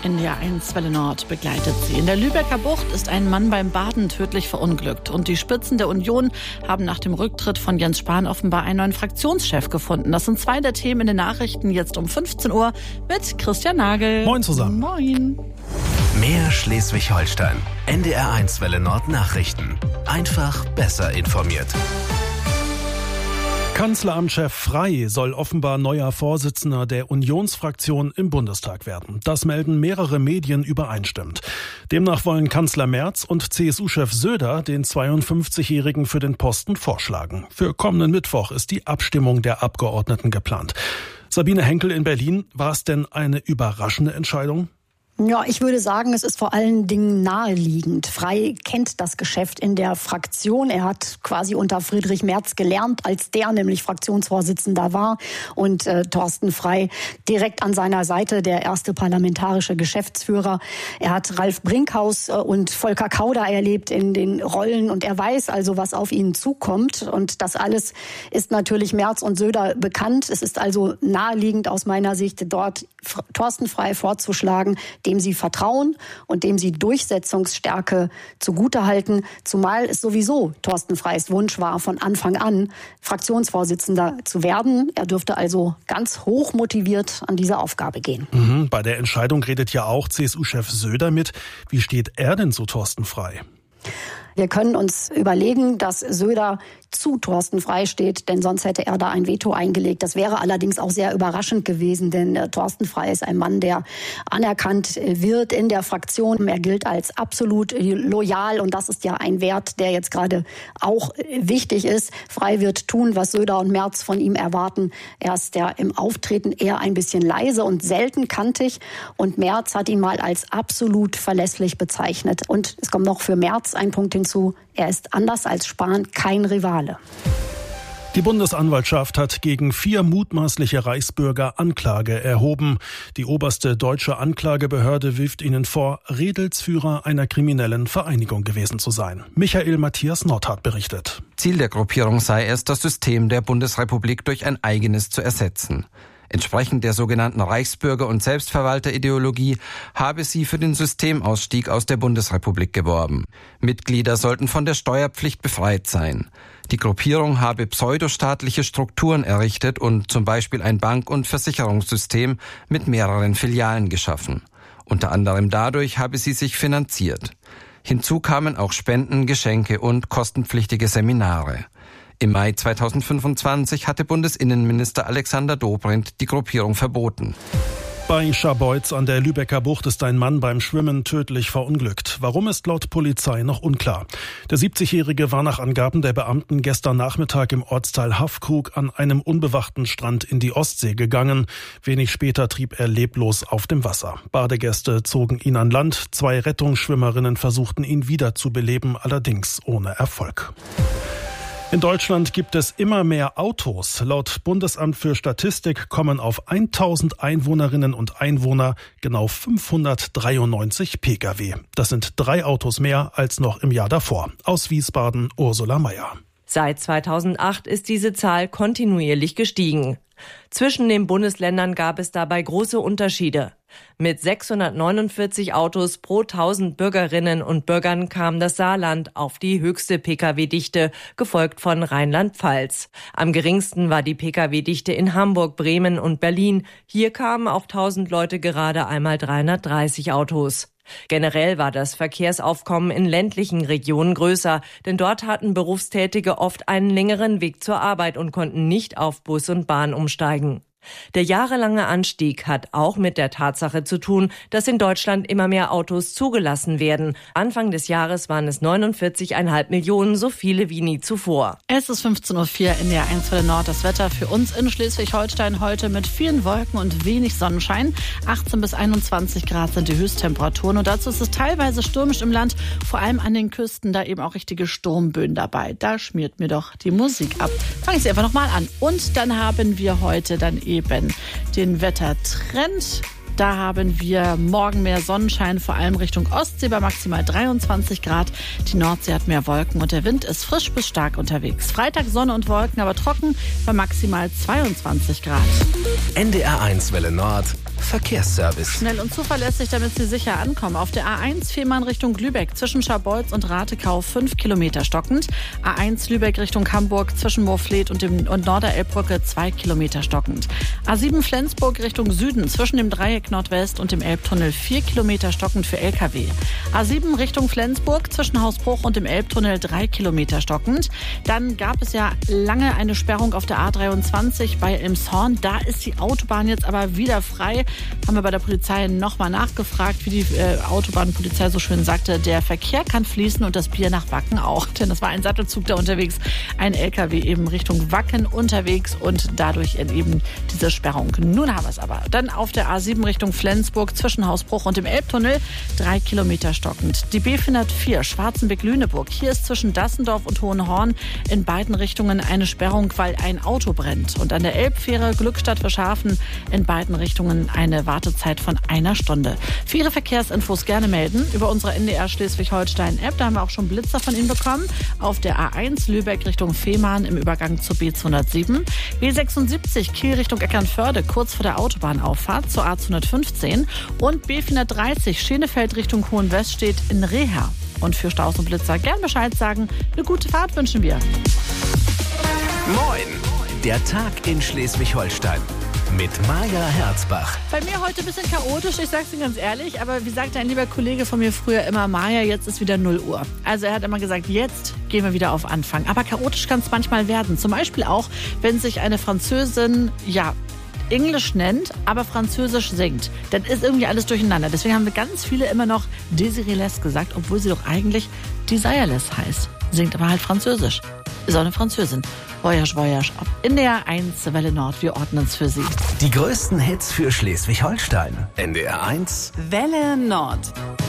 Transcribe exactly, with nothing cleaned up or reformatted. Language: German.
N D R eins Welle Nord begleitet sie. In der Lübecker Bucht ist ein Mann beim Baden tödlich verunglückt. Und die Spitzen der Union haben nach dem Rücktritt von Jens Spahn offenbar einen neuen Fraktionschef gefunden. Das sind zwei der Themen in den Nachrichten jetzt um fünfzehn Uhr mit Christian Nagel. Moin zusammen. Moin. Mehr Schleswig-Holstein. N D R eins Welle Nord Nachrichten. Einfach besser informiert. Kanzleramtschef Frey soll offenbar neuer Vorsitzender der Unionsfraktion im Bundestag werden. Das melden mehrere Medien übereinstimmend. Demnach wollen Kanzler Merz und C S U-Chef Söder den zweiundfünfzigjährigen für den Posten vorschlagen. Für kommenden Mittwoch ist die Abstimmung der Abgeordneten geplant. Sabine Henkel in Berlin, war es denn eine überraschende Entscheidung? Ja, ich würde sagen, es ist vor allen Dingen naheliegend. Frey kennt das Geschäft in der Fraktion. Er hat quasi unter Friedrich Merz gelernt, als der nämlich Fraktionsvorsitzender war. Und äh, Thorsten Frey direkt an seiner Seite, der erste parlamentarische Geschäftsführer. Er hat Ralf Brinkhaus äh, und Volker Kauder erlebt in den Rollen. Und er weiß also, was auf ihn zukommt. Und das alles ist natürlich Merz und Söder bekannt. Es ist also naheliegend aus meiner Sicht, dort Thorsten Frey vorzuschlagen, dem sie vertrauen und dem sie Durchsetzungsstärke zugutehalten, zumal es sowieso Thorsten Freys Wunsch war, von Anfang an Fraktionsvorsitzender zu werden. Er dürfte also ganz hoch motiviert an diese Aufgabe gehen. Mhm, bei der Entscheidung redet ja auch C S U-Chef Söder mit. Wie steht er denn zu Thorsten Frey? Wir können uns überlegen, dass Söder zu Thorsten Frey steht, denn sonst hätte er da ein Veto eingelegt. Das wäre allerdings auch sehr überraschend gewesen, denn äh, Thorsten Frey ist ein Mann, der anerkannt äh, wird in der Fraktion. Er gilt als absolut äh, loyal und das ist ja ein Wert, der jetzt gerade auch äh, wichtig ist. Frey wird tun, was Söder und Merz von ihm erwarten. Er ist ja im Auftreten eher ein bisschen leise und selten kantig und Merz hat ihn mal als absolut verlässlich bezeichnet. Und es kommt noch für Merz ein Punkt hinzu, er ist anders als Spahn kein Rivale. Die Bundesanwaltschaft hat gegen vier mutmaßliche Reichsbürger Anklage erhoben. Die oberste deutsche Anklagebehörde wirft ihnen vor, Redelsführer einer kriminellen Vereinigung gewesen zu sein. Michael Matthias Nordhardt berichtet. Ziel der Gruppierung sei es, das System der Bundesrepublik durch ein eigenes zu ersetzen. Entsprechend der sogenannten Reichsbürger- und Selbstverwalterideologie habe sie für den Systemausstieg aus der Bundesrepublik geworben. Mitglieder sollten von der Steuerpflicht befreit sein. Die Gruppierung habe pseudostaatliche Strukturen errichtet und zum Beispiel ein Bank- und Versicherungssystem mit mehreren Filialen geschaffen. Unter anderem dadurch habe sie sich finanziert. Hinzu kamen auch Spenden, Geschenke und kostenpflichtige Seminare. Im Mai zweitausendfünfundzwanzig hatte Bundesinnenminister Alexander Dobrindt die Gruppierung verboten. Bei Scharbeutz an der Lübecker Bucht ist ein Mann beim Schwimmen tödlich verunglückt. Warum, ist laut Polizei noch unklar. Der siebzigjährige war nach Angaben der Beamten gestern Nachmittag im Ortsteil Haffkrug an einem unbewachten Strand in die Ostsee gegangen. Wenig später trieb er leblos auf dem Wasser. Badegäste zogen ihn an Land. Zwei Rettungsschwimmerinnen versuchten ihn wiederzubeleben, allerdings ohne Erfolg. In Deutschland gibt es immer mehr Autos. Laut Bundesamt für Statistik kommen auf tausend Einwohnerinnen und Einwohner genau fünfhundertdreiundneunzig Pkw. Das sind drei Autos mehr als noch im Jahr davor. Aus Wiesbaden Ursula Meier. Seit zweitausendacht ist diese Zahl kontinuierlich gestiegen. Zwischen den Bundesländern gab es dabei große Unterschiede. Mit sechshundertneunundvierzig Autos pro tausend Bürgerinnen und Bürgern kam das Saarland auf die höchste Pkw-Dichte, gefolgt von Rheinland-Pfalz. Am geringsten war die Pkw-Dichte in Hamburg, Bremen und Berlin. Hier kamen auf tausend Leute gerade einmal dreihundertdreißig Autos. Generell war das Verkehrsaufkommen in ländlichen Regionen größer, denn dort hatten Berufstätige oft einen längeren Weg zur Arbeit und konnten nicht auf Bus und Bahn umsteigen. Der jahrelange Anstieg hat auch mit der Tatsache zu tun, dass in Deutschland immer mehr Autos zugelassen werden. Anfang des Jahres waren es neunundvierzig Komma fünf Millionen, so viele wie nie zuvor. Es ist fünfzehn Uhr vier in der eins Welle Nord. Das Wetter für uns in Schleswig-Holstein heute mit vielen Wolken und wenig Sonnenschein. achtzehn bis einundzwanzig Grad sind die Höchsttemperaturen. Und dazu ist es teilweise stürmisch im Land, vor allem an den Küsten, da eben auch richtige Sturmböen dabei. Da schmiert mir doch die Musik ab. Fange ich sie einfach nochmal an. Und dann haben wir heute dann eben den Wettertrend. Da haben wir morgen mehr Sonnenschein, vor allem Richtung Ostsee bei maximal dreiundzwanzig Grad. Die Nordsee hat mehr Wolken und der Wind ist frisch bis stark unterwegs. Freitag Sonne und Wolken, aber trocken bei maximal zweiundzwanzig Grad. N D R eins Welle Nord Verkehrsservice. Schnell und zuverlässig, damit Sie sicher ankommen. Auf der A eins Fehmarn Richtung Lübeck zwischen Scharbeutz und Ratekau fünf Kilometer stockend. A eins Lübeck Richtung Hamburg zwischen Moorfleet und, dem, und Norderelbbrücke zwei Kilometer stockend. A sieben Flensburg Richtung Süden zwischen dem Dreieck Nordwest und dem Elbtunnel vier Kilometer stockend für L K W. A sieben Richtung Flensburg zwischen Hausbruch und dem Elbtunnel drei Kilometer stockend. Dann gab es ja lange eine Sperrung auf der A dreiundzwanzig bei Elmshorn. Da ist die Autobahn jetzt aber wieder frei. Haben wir bei der Polizei nochmal nachgefragt, wie die äh, Autobahnpolizei so schön sagte, der Verkehr kann fließen und das Bier nach Wacken auch. Denn das war ein Sattelzug da unterwegs, ein L K W eben Richtung Wacken unterwegs und dadurch eben diese Sperrung. Nun haben wir es aber. Dann auf der A sieben Richtung Flensburg zwischen Hausbruch und dem Elbtunnel drei Kilometer stockend. Die B vierhundertvier Schwarzenbeck-Lüneburg. Hier ist zwischen Dassendorf und Hohenhorn in beiden Richtungen eine Sperrung, weil ein Auto brennt. Und an der Elbfähre Glückstadt für Schafen in beiden Richtungen eine Wartezeit von einer Stunde. Für Ihre Verkehrsinfos gerne melden über unsere N D R Schleswig-Holstein-App. Da haben wir auch schon Blitzer von Ihnen bekommen. Auf der A eins Lübeck Richtung Fehmarn im Übergang zur B zweihundertsieben. B sechsundsiebzig Kiel Richtung Eckernförde kurz vor der Autobahnauffahrt zur A zweihundertfünfzehn. Und B vierhundertdreißig Schenefeld Richtung Hohenwest in Reha. Und für Staus und Blitzer gern Bescheid sagen. Eine gute Fahrt wünschen wir. Moin! Der Tag in Schleswig-Holstein. Mit Maja Herzbach. Bei mir heute ein bisschen chaotisch, ich sag's Ihnen ganz ehrlich, aber wie sagte ein lieber Kollege von mir früher immer, Maja, jetzt ist wieder null Uhr. Also er hat immer gesagt, jetzt gehen wir wieder auf Anfang. Aber chaotisch kann es manchmal werden. Zum Beispiel auch, wenn sich eine Französin, ja, Englisch nennt, aber Französisch singt. Dann ist irgendwie alles durcheinander. Deswegen haben wir ganz viele immer noch Desiree-less gesagt, obwohl sie doch eigentlich Desireless heißt. Singt aber halt Französisch. Ist auch eine Französin. Voyage, Voyage. In der eins Welle Nord. Wir ordnen es für Sie. Die größten Hits für Schleswig-Holstein. N D R eins Welle Nord.